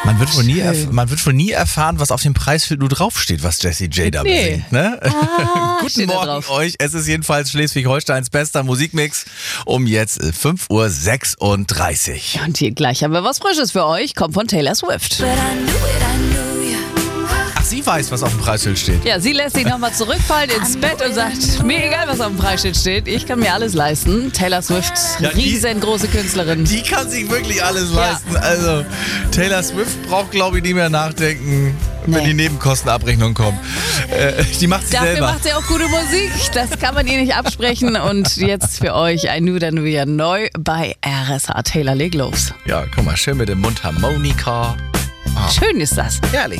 Man wird wohl nie erfahren, was auf dem Preisschild nur draufsteht, was Jessie J da besingt. Ne? Guten Morgen euch. Es ist jedenfalls Schleswig-Holsteins bester Musikmix um jetzt 5:36 Uhr. Und hier gleich haben wir was Frisches für euch. Kommt von Taylor Swift. Ach, sie weiß, was auf dem Preisschild steht. Ja, sie lässt sich nochmal zurückfallen ins Bett und sagt, mir egal, was auf dem Preisschild steht, ich kann mir alles leisten. Taylor Swift, riesengroße Künstlerin. Die kann sich wirklich alles leisten. Also, Taylor Swift braucht, glaube ich, nicht mehr nachdenken, wenn die Nebenkostenabrechnung kommt. Die macht sie Dafür selber. macht sie auch gute Musik. Das kann man ihr nicht absprechen. Und jetzt für euch ein Nu Dann wieder neu bei RSH. Taylor, leg los. Ja, guck mal, schön mit dem Mundharmonika. Schön ist das. Herrlich.